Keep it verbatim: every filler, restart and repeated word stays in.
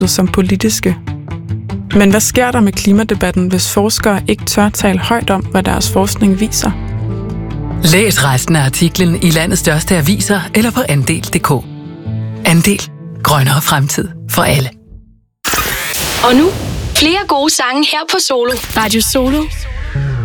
som politiske. Men hvad sker der med klimadebatten, hvis forskere ikke tør tale højt om, hvad deres forskning viser? Læs resten af artiklen i landets største aviser eller på andel punktum d k. Andel. Grønnere fremtid for alle. Og nu flere gode sange her på Solo. Radio Solo